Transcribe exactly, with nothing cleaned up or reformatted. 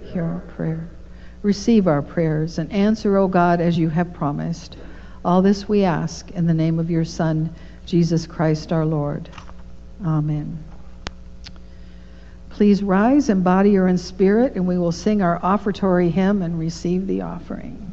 hear our prayer. Receive our prayers and answer, O God, as you have promised. All this we ask in the name of your Son, Jesus Christ our Lord. Amen. Please rise in body or in spirit, and we will sing our offertory hymn and receive the offering.